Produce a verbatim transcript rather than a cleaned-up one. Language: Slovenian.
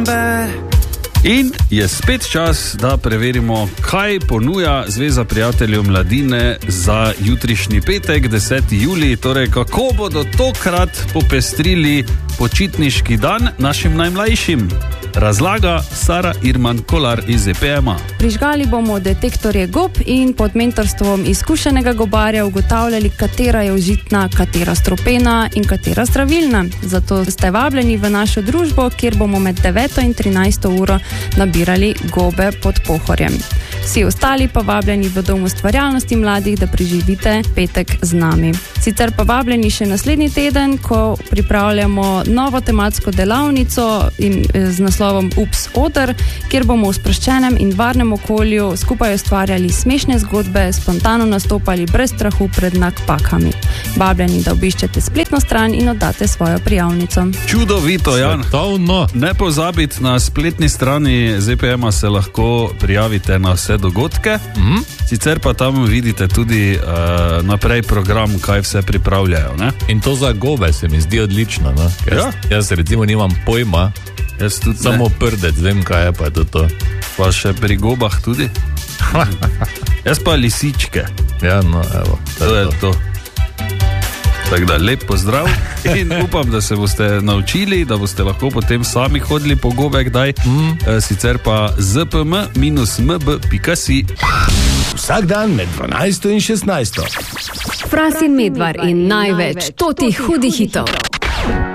In je spet čas, da preverimo, kaj ponuja Zveza prijateljev mladine za jutrišnji petek, deseti julij, torej kako bodo tokrat popestrili počitniški dan našim najmlajšim. Razlaga Sara Irman Kolar iz E P M-a. Prižgali bomo detektorje gob in pod mentorstvom izkušenega gobarja ugotavljali, katera je užitna, katera stropena in katera zdravilna. Zato ste vabljeni v našo družbo, kjer bomo med deveto in trinajsto uro nabirali gobe pod Pohorjem. Vsi ostali pa vabljeni v Dom ustvarjalnosti mladih, da preživite petek z nami. Sicer pa vabljeni še naslednji teden, ko pripravljamo novo tematsko delavnico in z naslovom Ups Oder, kjer bomo v sproščenem in varnem okolju skupaj ustvarjali smešne zgodbe, spontano nastopali brez strahu pred nakpakami. Vabljeni, da obiščete spletno stran in oddate svojo prijavnico. Čudovito, Jan. Svetovno. Ne pozabiti, na spletni strani Z E P M-a se lahko prijavite na vse dogodke. Mhm. Sicer pa tam vidite tudi uh, naprej program, kaj vse pripravljajo, ne? In to za gobe se mi zdi odlično, no? Jaz, Ja. jaz recimo nimam pojma, Jaz tudi samo ne. prdec, vem kaj je pa to to. Pa še pri gobah tudi. Jaz pa lisičke. Ja, no, evo. To je to. Tako da lep pozdrav in upam, da se boste naučili, da boste lahko potem sami hodili po gobe kdaj. Mm. E, sicer pa zpm minus mb pika si. Vsak dan med dvanajsto in šestnajsto. Fras in Medvar in največ totih hudih hitov.